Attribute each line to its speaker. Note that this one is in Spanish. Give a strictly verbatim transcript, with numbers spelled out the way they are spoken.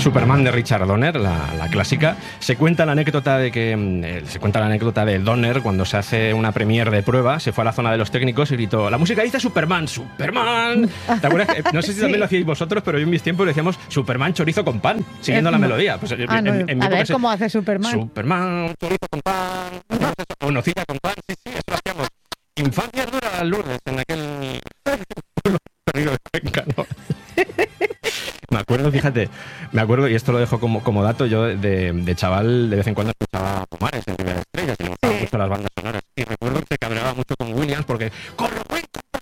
Speaker 1: Superman de Richard Donner, la, la clásica. Se cuenta la anécdota de que eh, se cuenta la anécdota de Donner cuando se hace una premiere de prueba, se fue a la zona de los técnicos y gritó: la música dice Superman, Superman. ¿Te acuerdas? No sé si también lo hacíais vosotros, pero yo en mis tiempos le decíamos Superman chorizo con pan, siguiendo eh, la melodía. Pues,
Speaker 2: ah,
Speaker 1: en,
Speaker 2: no,
Speaker 1: en, en
Speaker 2: a ver
Speaker 1: se...
Speaker 2: cómo hace Superman.
Speaker 1: Superman chorizo con pan, o nocilla con pan, sí, sí, eso lo hacíamos. Infancia dura, Lourdes, en aquel perdido de Cuenca, ¿no? Me acuerdo, fíjate, me acuerdo, y esto lo dejo como, como dato, yo de, de chaval de vez en cuando escuchaba Pumares en Lluvia de Estrellas y me gustaban mucho las bandas sonoras. Y recuerdo que se cabreaba mucho con Williams porque ¡corro Cuenca!